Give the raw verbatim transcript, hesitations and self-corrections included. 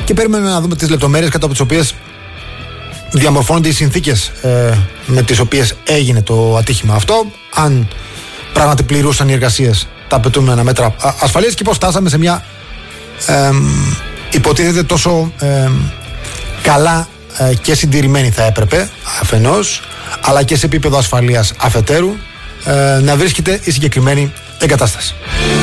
και περιμένουμε να δούμε τις λεπτομέρειες κατά τις οποίες διαμορφώνονται οι συνθήκες ε, με τις οποίες έγινε το ατύχημα αυτό, αν πράγματι πληρούσαν οι εργασίες τα απαιτούμενα μέτρα ασφαλείας και πώς φτάσαμε σε μια ε, υποτίθεται τόσο ε, καλά ε, και συντηρημένη θα έπρεπε αφενός, αλλά και σε επίπεδο ασφαλείας αφετέρου ε, να βρίσκεται η συγκεκριμένη εγκατάσταση.